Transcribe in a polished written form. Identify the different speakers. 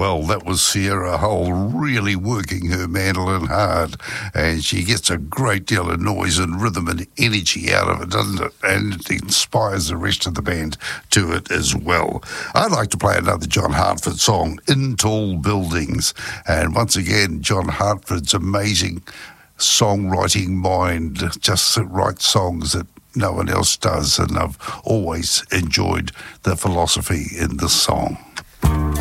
Speaker 1: Well, that was Sierra Hull really working her mandolin hard, and she gets a great deal of noise and rhythm and energy out of it, doesn't it? And it inspires the rest of the band to it as well. I'd like to play another John Hartford song, In Tall Buildings. And once again, John Hartford's amazing songwriting mind just writes songs that no one else does, and I've always enjoyed the philosophy in this song.